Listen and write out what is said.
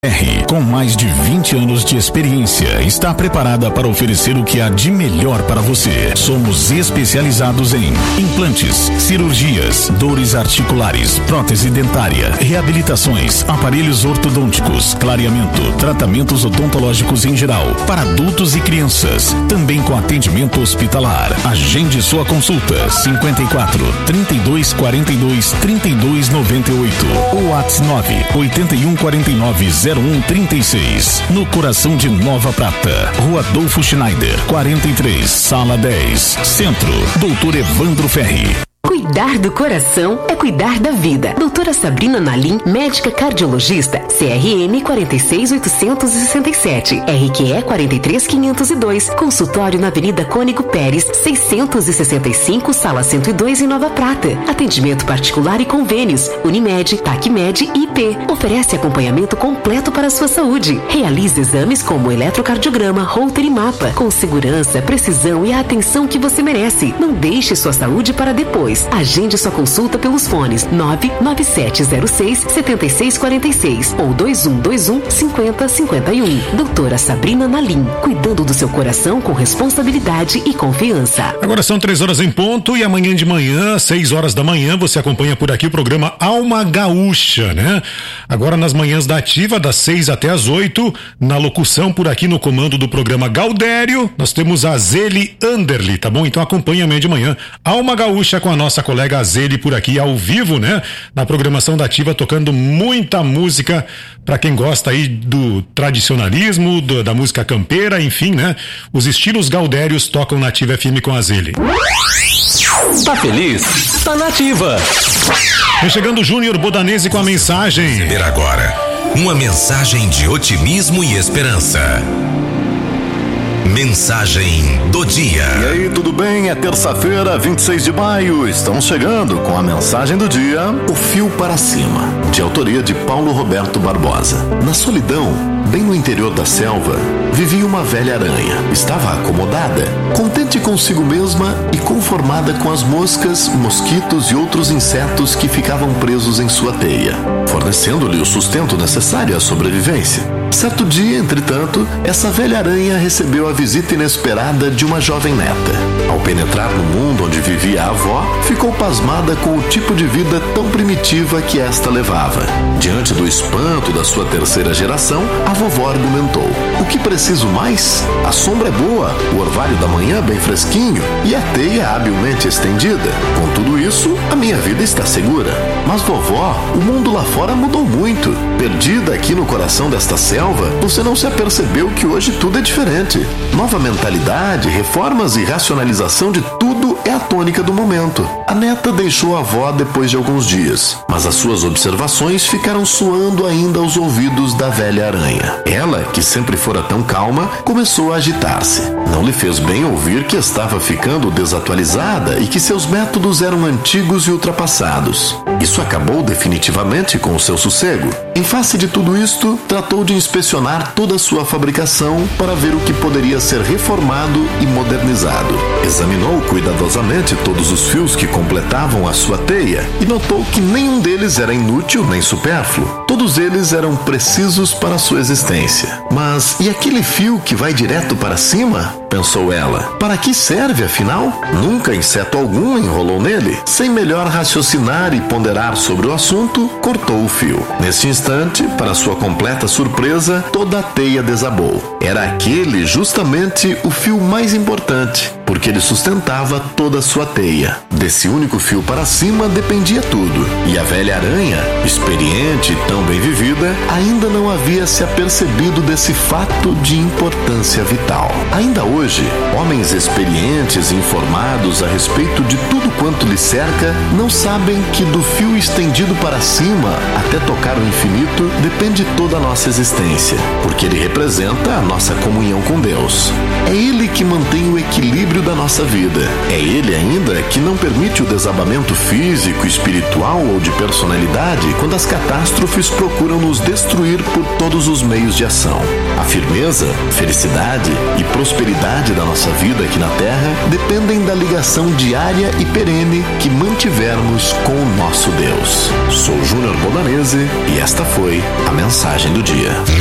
R, com mais de 20 anos de experiência, está preparada para oferecer o que há de melhor para você. Somos especializados em implantes, cirurgias, dores articulares, prótese dentária, reabilitações, aparelhos ortodônticos, clareamento, tratamentos odontológicos em geral, para adultos e crianças, também com atendimento hospitalar. Agende sua consulta 54 32 42 32 98 ou WhatsApp 9 81 49 0136, no coração de Nova Prata, Rua Adolfo Schneider, 43, Sala 10, Centro, Doutor Evandro Ferri. Cuidar do coração é cuidar da vida. Doutora Sabrina Nalim, médica cardiologista, CRM 46867, RQE 43502, consultório na Avenida Cônigo Pérez, 665, Sala 102 em Nova Prata. Atendimento particular e convênios, Unimed, TACMED e IP. Oferece acompanhamento completo para a sua saúde. Realiza exames como eletrocardiograma, Holter e mapa, com segurança, precisão e a atenção que você merece. Não deixe sua saúde para depois. Agende sua consulta pelos fones 99706-7646 ou 2121-5051. Doutora Sabrina Nalim, cuidando do seu coração com responsabilidade e confiança. Agora são 3 horas em ponto e amanhã de manhã, 6 horas da manhã, você acompanha por aqui o programa Alma Gaúcha, né? Agora nas manhãs da Ativa, das 6 até as 8, na locução por aqui no comando do programa Gaudério, nós temos a Zeli Anderli, tá bom? Então acompanha amanhã de manhã Alma Gaúcha com a nossa colega Azeli por aqui ao vivo, né? Na programação da Ativa, tocando muita música para quem gosta aí do tradicionalismo, da música campeira, enfim, né? Os estilos gaudérios tocam na Ativa FM com a Azeli. Tá feliz? Tá na Ativa. Vem chegando o Júnior Bodanese com a mensagem. Receber agora uma mensagem de otimismo e esperança. Mensagem do dia. E aí, tudo bem? É terça-feira, 26 de maio. Estamos chegando com a mensagem do dia, O Fio para Cima, de autoria de Paulo Roberto Barbosa. Na solidão, bem no interior da selva, vivia uma velha aranha. Estava acomodada, contente consigo mesma e conformada com as moscas, mosquitos e outros insetos que ficavam presos em sua teia, fornecendo-lhe o sustento necessário à sobrevivência. Certo dia, entretanto, essa velha aranha recebeu a visita inesperada de uma jovem neta. Ao penetrar no mundo onde vivia a avó, ficou pasmada com o tipo de vida tão primitiva que esta levava. Diante do espanto da sua terceira geração, a vovó argumentou: o que preciso mais? A sombra é boa, o orvalho da manhã bem fresquinho e a teia habilmente estendida. Com tudo isso, a minha vida está segura. Mas vovó, o mundo lá fora mudou muito. Perdida aqui no coração desta selva, você não se apercebeu que hoje tudo é diferente. Nova mentalidade, reformas e racionalização de tudo é a tônica do momento. A neta deixou a avó depois de alguns dias, mas as suas observações ficaram soando ainda aos ouvidos da velha aranha. Ela, que sempre fora tão calma, começou a agitar-se. Não lhe fez bem ouvir que estava ficando desatualizada e que seus métodos eram antigos e ultrapassados. Isso acabou definitivamente com o seu sossego. Em face de tudo isto, tratou de inspecionar toda a sua fabricação para ver o que poderia ser reformado e modernizado. Examinou cuidadosamente todos os fios que completavam a sua teia e notou que nenhum deles era inútil nem supérfluo. Todos eles eram precisos para a sua existência. Mas e aquele fio que vai direto para cima? Pensou ela. Para que serve, afinal? Nunca inseto algum enrolou nele. Sem melhor raciocinar e ponderar sobre o assunto, cortou o fio. Neste instante, para sua completa surpresa, toda a teia desabou. Era aquele justamente o fio mais importante, porque ele sustentava toda a sua teia. Desse único fio para cima dependia tudo. E a velha aranha, experiente e tão bem vivida, ainda não havia se apercebido desse fato de importância vital. Ainda hoje, homens experientes e informados a respeito de tudo quanto lhe cerca, não sabem que do fio estendido para cima até tocar o infinito depende toda a nossa existência, porque ele representa a nossa comunhão com Deus. É ele que mantém o equilíbrio equilíbrio da nossa vida. É Ele ainda que não permite o desabamento físico, espiritual ou de personalidade quando as catástrofes procuram nos destruir por todos os meios de ação. A firmeza, felicidade e prosperidade da nossa vida aqui na Terra dependem da ligação diária e perene que mantivermos com o nosso Deus. Sou Júnior Bodanese e esta foi a mensagem do dia.